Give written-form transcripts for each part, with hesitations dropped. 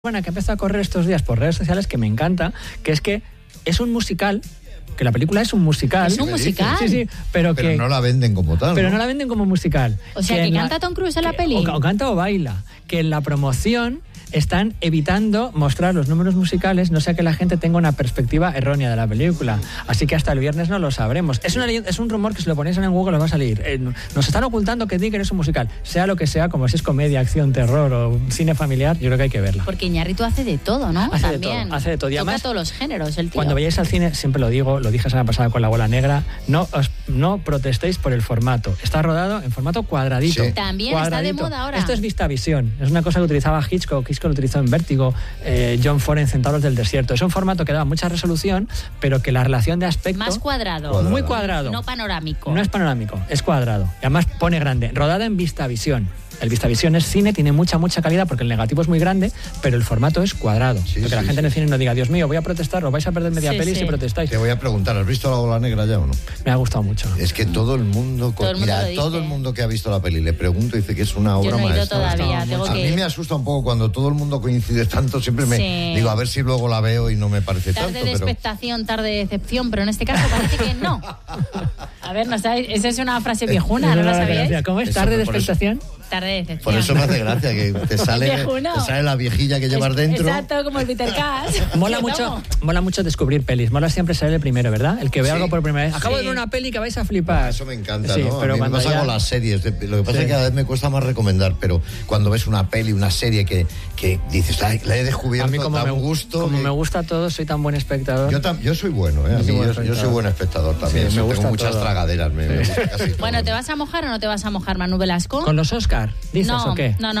Bueno, que empezó a correr estos días por redes sociales, que me encanta, que es que es un musical, que la película es un musical. ¿Es un musical? Sí, pero no la venden como tal. Pero no la venden como musical. O sea, que canta Tom Cruise en la peli. O canta o baila. Que en la promoción están evitando mostrar los números musicales, no sea que la gente tenga una perspectiva errónea de la película. Así que hasta el viernes no lo sabremos. Es un rumor que si lo ponéis en Google os va a salir. Nos están ocultando que Digger es un musical. Sea lo que sea, como si es comedia, acción, terror o cine familiar, yo creo que hay que verla. Porque Iñárritu hace de todo, ¿no? Hace También. de todo. Y además, toca todos los géneros, el tío. Cuando vayáis al cine, siempre lo digo, lo dije la semana pasada con La Bola Negra, no protestéis por el formato. Está rodado en formato cuadradito. Sí. También cuadradito. está de moda ahora. Esto es VistaVision. Es una cosa que utilizaba Hitchcock lo utilizó en Vértigo, John Ford en Centauros del Desierto. Es un formato que da mucha resolución, pero que la relación de aspecto... Más cuadrado. Muy cuadrado. No panorámico. No es panorámico, es cuadrado. Y además pone grande. Rodada en VistaVision. El VistaVision es cine, tiene mucha calidad porque el negativo es muy grande, pero el formato es cuadrado. Porque la gente en el cine no diga, Dios mío, voy a protestar, os vais a perder media peli si protestáis. Te voy a preguntar, ¿has visto La Bola Negra ya o no? Me ha gustado mucho. Es que todo el mundo que ha visto la peli le pregunto y dice que es una obra maestra. Yo no he ido todavía. A mí me asusta un poco cuando todo el mundo coincide tanto, siempre me digo, a ver si luego la veo y no me parece tanto. Tarde de expectación, tarde de decepción, pero en este caso parece que no. A ver, no sabéis, esa es una frase viejuna, ¿no la sabíais? ¿Cómo es? ¿Tarde de expectación? Tarde de decepción. Por eso me hace gracia que te sale la viejilla que llevas dentro. Exacto, como el Peter Cash. Mola mucho descubrir pelis. Mola siempre ser el primero, ¿verdad? El que ve algo por primera vez. Acabo de ver una peli que vais a flipar. Eso me encanta, sí, ¿no? Pero a mí me pasa con las series. Lo que pasa es que cada vez me cuesta más recomendar, pero cuando ves una peli, una serie que dices, la he descubierto, a mí como da un gusto. Como me gusta todo, soy tan buen espectador. Yo soy bueno, ¿eh? Yo soy buen espectador también. Sí, me gusta tengo muchas todo. tragaderas. Me gusta casi todo. Bueno, ¿te vas a mojar o no te vas a mojar, Manu Velasco? ¿Con los Oscar? ¿Dices o qué? No.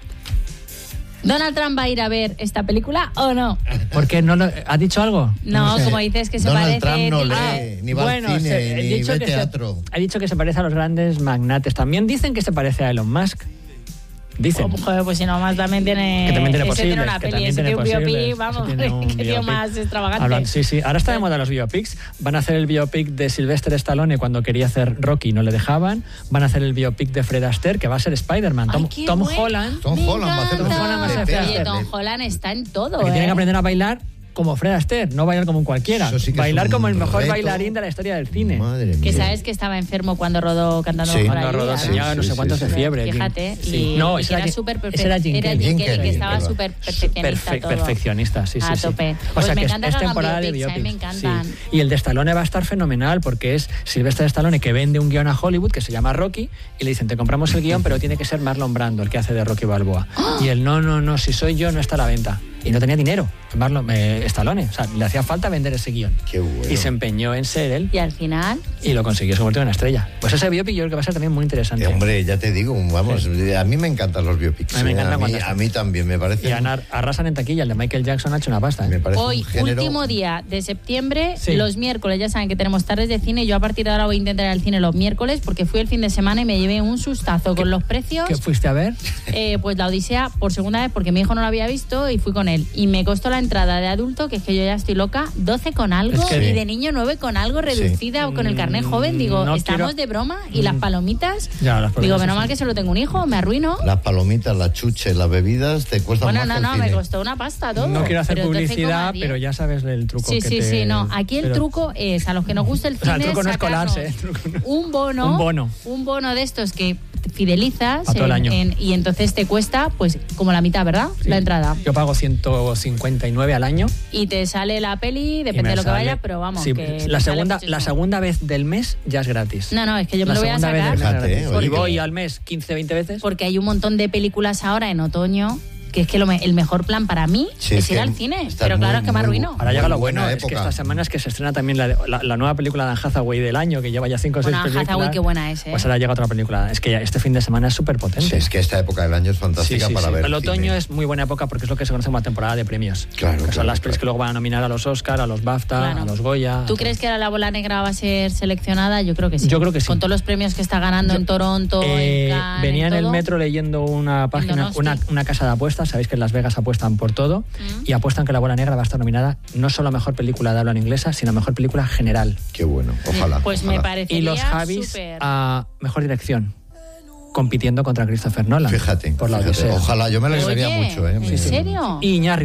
¿Donald Trump va a ir a ver esta película o no? ¿Por qué? ¿Ha dicho algo? No, sé. Como dices que se Donald parece... Trump no lee, ni va al cine, ni ve teatro. He dicho que se parece a los grandes magnates. También dicen que se parece a Elon Musk. Dicen. Joder, pues si no más también tiene... Que también tiene ese tiene posibles, una que peli, ese también tiene un tiene biopic, vamos, qué tío más extravagante. Sí. Ahora está de moda los biopics. Van a hacer el biopic de Sylvester Stallone cuando quería hacer Rocky, no le dejaban. Van a hacer el biopic de Fred Astaire, que va a ser Spider-Man. Tom Holland. Tom Holland va a hacer Oye, Tom Holland está en todo, que tiene que aprender a bailar como Fred Astaire, no bailar como cualquiera. Sí, bailar como el mejor bailarín de la historia del cine. Madre mía. Que sabes que estaba enfermo cuando rodó cantando por allí. Tenía no sé cuántos de fiebre. Fíjate. Sí. Y no, era súper perfeccionista. Era Jim Kelly, que estaba súper perfeccionista. Perfeccionista, sí. A tope. O sea me que encanta es que hagan temporada de biopics, biopics. me encantan. Sí. Y el de Stallone va a estar fenomenal porque es Sylvester Stallone que vende un guión a Hollywood que se llama Rocky y le dicen, te compramos el guión, pero tiene que ser Marlon Brando el que hace de Rocky Balboa. Y él, no, si soy yo no está a la venta. Y no tenía dinero, Stallone. O sea, le hacía falta vender ese guión. Qué bueno. Y se empeñó en ser él. Y al final... Y lo consiguió, se convirtió en una estrella. Pues ese biopic yo creo que va a ser también muy interesante. Hombre, ya te digo, vamos, a mí me encantan los biopics. A mí me encantan a mí también, me parece. Y arrasan en taquilla, el de Michael Jackson ha hecho una pasta. Me parece Hoy, un género... último día de septiembre, los miércoles, ya saben que tenemos tardes de cine. Yo a partir de ahora voy a intentar ir al cine los miércoles porque fui el fin de semana y me llevé un sustazo con los precios. ¿Qué fuiste a ver? Pues La Odisea por segunda vez porque mi hijo no lo había visto y fui con él. Y me costó la entrada de adulto, que es que yo ya estoy loca, 12 con algo y de niño 9 con algo reducida o con el carnet joven. Digo, estamos de broma y las palomitas. Digo, menos mal que solo tengo un hijo, me arruino. Las palomitas, las chuches, las bebidas te cuestan más que el cine. Me costó una pasta todo. No quiero hacer publicidad, pero ya sabes el truco. Sí, no. Aquí el truco es, a los que nos gusta el cine, el truco no es colarse. Un bono de estos que fidelizas todo el año. Y entonces te cuesta pues como la mitad, ¿verdad? Sí. La entrada. Yo pago 159 al año. Y te sale la peli, depende de lo que vaya, pero vamos. Sí, que la segunda vez del mes ya es gratis. No, es que yo me lo voy a sacar. Y voy al mes 15, 20 veces. Porque hay un montón de películas ahora en otoño que es que el mejor plan para mí es ir al cine. Pero claro, es que me arruino. Ahora llega lo bueno, es que esta semana es que se estrena también la nueva película de Anne Hathaway del año, que lleva ya 5 o 6 películas. Hathaway, qué buena es, ¿eh? Pues ahora llega otra película. Es que ya este fin de semana es súper potente. Sí, es que esta época del año es fantástica para ver. El otoño es muy buena época porque es lo que se conoce como la temporada de premios. Claro. Que son las pelis que luego van a nominar a los Oscar, a los BAFTA, a los Goya. ¿Tú crees que ahora La Bola Negra va a ser seleccionada? Yo creo que sí. Yo creo que sí. Con todos los premios que está ganando en Toronto, en Cannes, venía en el metro leyendo una página, una casa de apuestas. Sabéis que en Las Vegas apuestan por todo y apuestan que La Bola Negra va a estar nominada no solo a mejor película de habla inglesa, sino a mejor película general. Qué bueno, ojalá. Pues ojalá. me parecería y los Javis a mejor dirección. compitiendo contra Christopher Nolan. Fíjate. Por la Odisea. Ojalá, yo me alegraría mucho. ¿En serio? Y Iñárritu